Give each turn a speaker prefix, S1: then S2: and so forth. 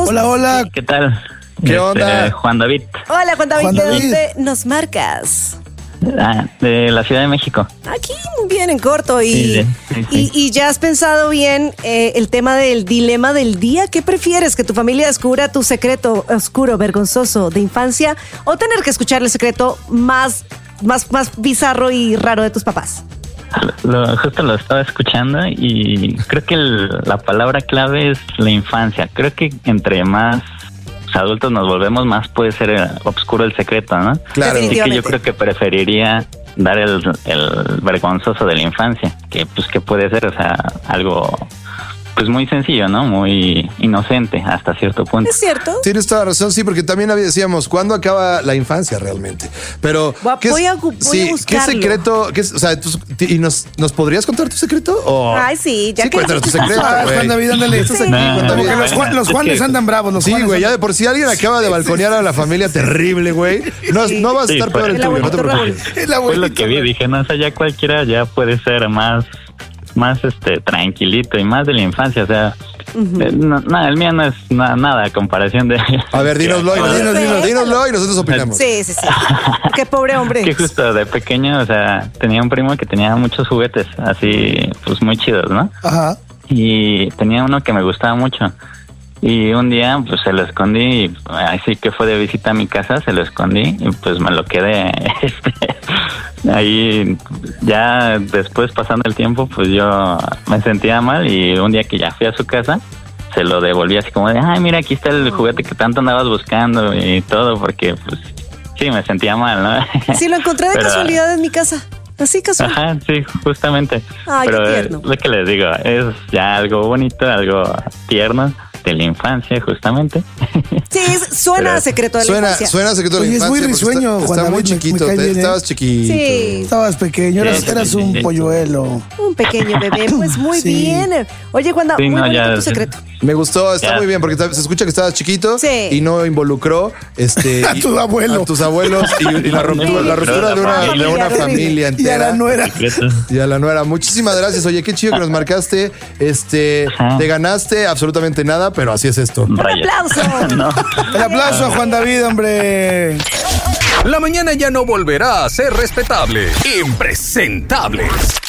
S1: escuchamos.
S2: Hola, hola.
S3: ¿Qué tal?
S4: ¿Qué onda?
S3: Juan David.
S1: Hola, Juan David.
S2: Juan
S1: ¿De
S2: David.
S1: dónde nos marcas?
S3: De la Ciudad de México.
S1: Aquí, muy bien, en corto.
S3: Sí.
S1: Y ya has pensado bien el tema del dilema del día. ¿Qué prefieres? ¿Que tu familia descubra tu secreto oscuro, vergonzoso de infancia o tener que escuchar el secreto más bizarro y raro de tus papás?
S3: Justo lo estaba escuchando y creo que la palabra clave es la infancia. Creo que entre más adultos nos volvemos, más puede ser oscuro el secreto, ¿no?
S4: Claro.
S3: Así que yo creo que preferiría dar el vergonzoso de la infancia, que pues que puede ser, o sea, algo pues muy sencillo, ¿no? Muy inocente hasta cierto punto.
S1: ¿Es cierto?
S4: Tienes toda la razón, sí, porque también decíamos, ¿cuándo acaba la infancia realmente? Pero,
S1: Voy a buscarlo.
S4: ¿qué secreto? O sea, ¿y nos podrías contar tu secreto?
S1: Ay, sí, ya
S4: Sí,
S1: que
S4: cuéntanos tu
S1: dijiste
S4: secreto,
S2: Ah,
S4: güey.
S2: Juan David, ándale. Estás aquí.
S3: No,
S2: Como que
S3: no,
S2: los Juanes andan bravos. Los
S4: Sí,
S2: Juanes
S4: güey, ya
S2: andan-
S4: de por sí alguien acaba de balconear a la familia terrible, güey. No vas a
S3: Sí,
S4: estar
S3: pues.
S4: peor el
S1: El
S4: tuyo, no te
S1: abuelito
S4: preocupes.
S2: El
S3: Fue
S2: abuelito,
S3: lo que vi,
S2: güey.
S3: dije, no, o sea, ya cualquiera ya puede ser más tranquilito y más de la infancia, o sea, el mío no es nada a comparación de...
S4: A ver, dínoslo y nosotros opinamos.
S1: Sí. Qué pobre hombre.
S3: Que justo de pequeño, o sea, tenía un primo que tenía muchos juguetes, así, pues muy chidos, ¿no?
S2: Ajá.
S3: Y tenía uno que me gustaba mucho. Y un día, pues se lo escondí, y así que fue de visita a mi casa, se lo escondí y pues me lo quedé ahí. Ya después, pasando el tiempo, pues yo me sentía mal y un día que ya fui a su casa, se lo devolví así como de, ay, mira, aquí está el juguete que tanto andabas buscando y todo, porque pues sí, me sentía mal, ¿no?
S1: Sí, lo encontré de
S3: Pero-
S1: casualidad en mi casa. Así casual.
S3: Ajá, sí, justamente.
S1: Ay,
S3: pero
S1: qué tierno.
S3: lo que les digo, es ya algo bonito, algo tierno de la infancia, justamente.
S1: Sí, suena
S3: Pero-
S1: a secreto de la infancia.
S4: Suena secreto de la
S2: Oye, es
S4: infancia.
S2: muy
S4: porque
S2: risueño,
S4: está
S2: Juan
S4: muy
S2: David, me
S4: chiquito,
S2: cae bien, ¿eh?
S4: estabas chiquito.
S1: Sí,
S2: Estabas pequeño, eras un
S3: Sí.
S2: polluelo.
S1: un pequeño bebé. Pues muy
S2: Sí.
S1: bien. Oye, Juan,
S3: Sí,
S1: muy
S3: no,
S1: bonito
S3: ya-
S1: tu secreto.
S4: Me gustó, está
S3: Ya.
S4: muy bien, porque se escucha que estabas chiquito
S1: Sí.
S4: y no involucró
S2: A tu abuelo.
S4: a tus abuelos y la ruptura de una familia
S2: Y a
S4: entera.
S2: la nuera.
S4: Y a la nuera. Muchísimas gracias. Oye, qué chido que nos marcaste.
S3: Ajá.
S4: Te ganaste absolutamente nada, pero así es esto.
S1: Un
S3: Rayos.
S1: aplauso.
S3: No.
S2: El aplauso a Juan David, hombre.
S5: La mañana ya no volverá a ser respetable. Impresentables.